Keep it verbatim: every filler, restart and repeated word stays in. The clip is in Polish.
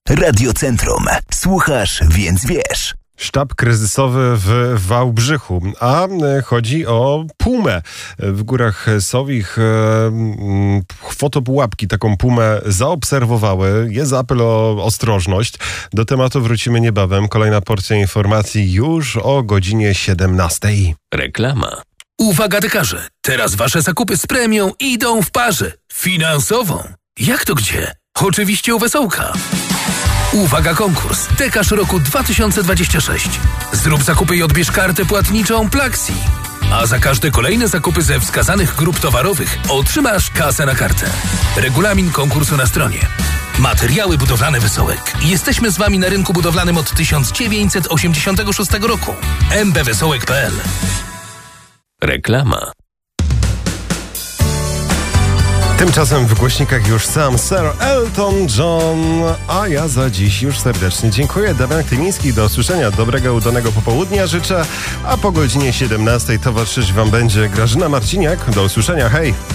Radiocentrum. Słuchasz, więc wiesz. Sztab kryzysowy w Wałbrzychu, a chodzi o pumę. W Górach Sowich fotopułapki taką pumę zaobserwowały. Jest apel o ostrożność. Do tematu wrócimy niebawem. Kolejna porcja informacji już o godzinie siedemnastej. Reklama. Uwaga dekarze, teraz wasze zakupy z premią idą w parze. Finansową. Jak to gdzie? Oczywiście u Wesołka. Uwaga konkurs. Dekarz roku dwa tysiące dwudziesty szósty. Zrób zakupy i odbierz kartę płatniczą Plaxi. A za każde kolejne zakupy ze wskazanych grup towarowych otrzymasz kasę na kartę. Regulamin konkursu na stronie. Materiały budowlane Wesołek. Jesteśmy z wami na rynku budowlanym od tysiąc dziewięćset osiemdziesiątego szóstego roku. m b wesołek kropka p l. Reklama. Tymczasem w głośnikach już sam Sir Elton John, a ja za dziś już serdecznie dziękuję. Damian Tymiński, do usłyszenia, dobrego, udanego popołudnia życzę, a po godzinie siedemnastej towarzyszyć wam będzie Grażyna Marciniak. Do usłyszenia, hej!